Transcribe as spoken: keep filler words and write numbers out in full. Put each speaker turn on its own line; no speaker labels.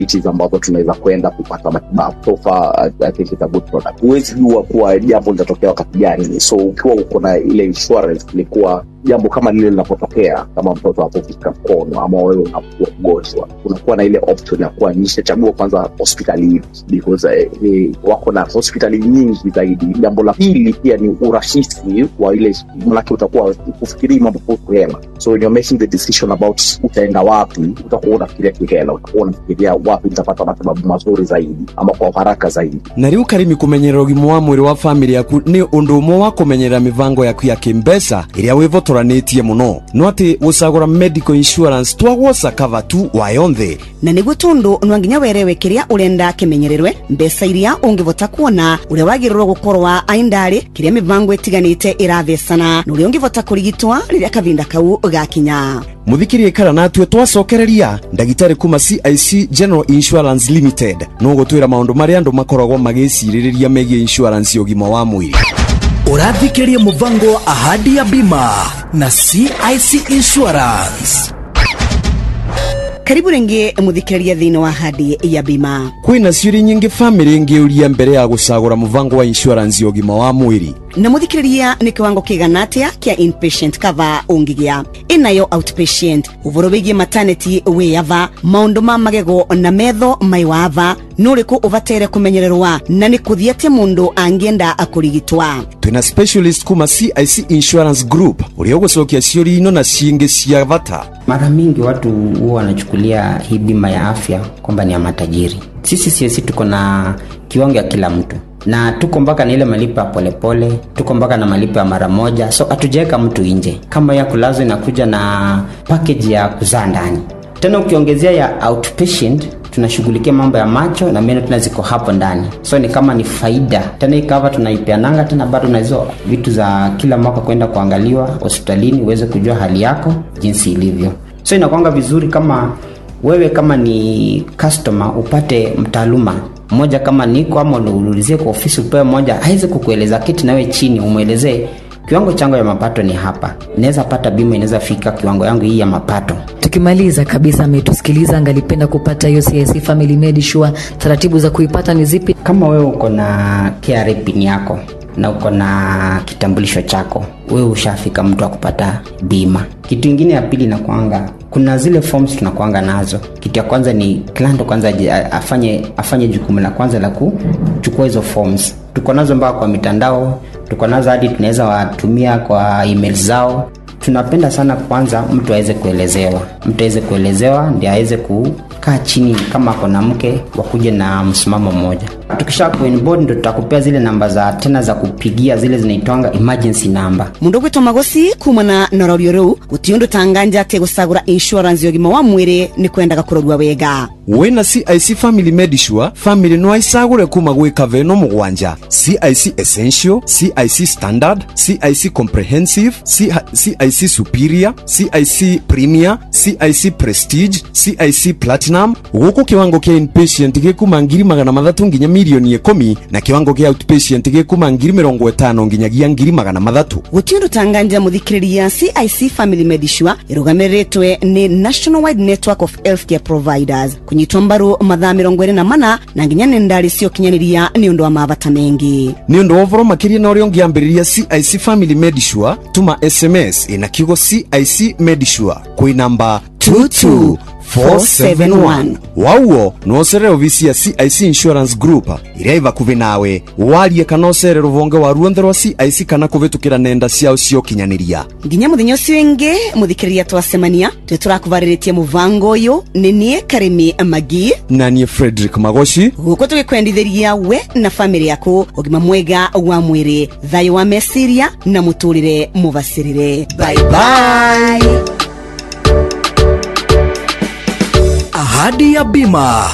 hospitali ambapo tunaweza kwenda kupata matibabu. So far, I think it's a good product. Huwezi jua kuwa jambo litatokea wakati gani. So ukiwa uko na ile insurance, ni kuwa jambo kama lile linapotokea, kama mtoto apofika mkono ama wewe unakuwa mgonjwa, unakuwa na ile option ya kuwa nishachagua kwanza hospitali, because uh, ni wako na hospitali nyingi zaidi. Jambo la pili pia ni urahisi wa ile, mlaki utakuwa kufikiri mambo kuhusu hela. So when you're making the decision about utaenda wapi, utakuwa unafikiria kihela, utakuwa unafikiria wapi utapata matibabu mazuri zaidi ama kwa haraka zaidi.
Na riu Karimi, kumenyera ugima wa mwiri wa family yaku ni undu umwe wa kumenyera mivango yaku ya kimbesa iria wivotoranĩtie muno. No ati gũcagũra medical insurance twagwoca cover tu wayonthe.
Na niguo tundu nwanginya werewe kiria urenda kimenyererwe mbeca iria ungivota kuona uria wagirwo gukorwa aindari kiria mivango itiganite irathecana no uria ungivota kurigitwa riria kavinda kau gakinya.
Muthikirie kara na atue twacokereria ndagitari kuma C I C General Insurance Limited no gutwira maundu maria andu makoragwo magiciririria megie insurance yogima wa mwiri.
Urathikirie muvango wa ahadi ya bima na C I C Insurance.
Karibu rengi muthikiriria thina wa ahadi ya bima.
Kwina ciuri nyingi family ngiuria mbere ya gucagura muvango wa insurance yogima wa mwiri.
Na muthikiriria ni kiwango kiganatia kia inpatient cover ungigia. Inayo outpatient uvoro bigie maternity weyava, maundu ma magego na metho maiwava, nuriku uvatere kumenyererwa na ni kuthiatia mundu angienda akurigitwa.
Twina specialist kuma C I C Insurance Group uria ugucokia ciuri ino na ciingi cia vata.
Mara mingi watu huwa wanachukulia hii bima ya afya kwamba ni ya matajiri. Sisi sisi tuko na kiwango ya kila mtu, na tuko mpaka na ile malipo ya polepole, tuko mpaka na malipo ya mara moja. So hatujaweka mtu nje. Kama ya kulazwa inakuja na package ya kuzaa ndani. Tena ukiongezea ya outpatient, tunashughulikia mambo ya macho na meno, tunaziko hapo ndani. So ni kama ni faida. Tena ikava tunaipeananga, tena bado na hizo vitu za kila mwaka kwenda kuangaliwa hospitalini uweze kujua hali yako jinsi ilivyo. So inakuanga vizuri kama wewe kama ni customer upate mtaaluma mmoja kama niko, ama uulizie kwa ofisi upewe mmoja aweze kukueleza kitu nawe chini umuelezee kiwango changu ya mapato ni hapa, naweza pata bima inaweza fika kiwango yangu hii ya mapato.
Tukimaliza kabisa, ametusikiliza angalipenda kupata hiyo C I C Family Medisure, taratibu za kuipata ni zipi?
Kama wewe uko na K R A pin yako na uko na kitambulisho chako, wewe ushafika mtu akupata bima. Kitu kingine ya pili na kuanga, kuna zile forms tunakuanga nazo. Kitu ya kwanza ni client kwanza afanye afanye jukumu la kwanza la kuchukua hizo forms. Tuko nazo mpaka kwa mitandao, tuko nazo hadi tunaweza watumia kwa email zao. Tunapenda sana kwanza mtu aweze kuelezewa. Mtu aweze kuelezewa ndio aweze kukaa chini kama kuna mke wakuje na msimamo mmoja. Tukisha ku onboard ndio tutakupea zile namba za tena za kupigia, zile zinaitwanga emergency number.
Mundu gwitwa Magosi kumana na rorio ru gutiundu tanganja te gusagura insurance yogima wa mwire ni kwendaga kurogwa wega.
Wena C I C Family Medisure family no aisagure kuma gwe kaveno mugwanja: C I C Essential, C I C Standard, C I C Comprehensive, C I C Superior, C I C Premier, C I C Prestige, C I C Platinum. Guku kiwango kia inpatient gikuma ngiri magana mathatu nginya milioni ikumi, na kiwango kia outpatient gikuma ngiri mirongo itano nginyagia ngiri magana mathatu.
Gutiundu tanganja muthikiriria C I C Family Medisure irugameretwe ni National Wide Network of Healthcare Providers. Kunyitwa mbaru mathaa mirongo ine na mana na nginya nendari cio kinyaniria ni undu wa mavata mengi.
Ni undu ovoro makiria na urio ngiambiriria C I C Family Medisure, tuma S M S ina kigo C I C Medisure kwi namba two two four seven one. Wauo noosere ofisi ya C I C Insurance Group iria iva kuvi nawe, warie kanosere ruvonge wa ruonthe rwa C I C kana kuvitukira nenda ciao cio kinyaniria.
Nginya muthinyo cio ingi muthikiriria twasemania twe turakuvariretie muvango uyu ni nie Karimi Magi
na nie Frederick Magoshi,
guko tugikwendithiria we na family yako ugima mwega wa mwiri, thayo wa mesiria na muturire muvasirire. Bye bye.
Ahadi ya bima.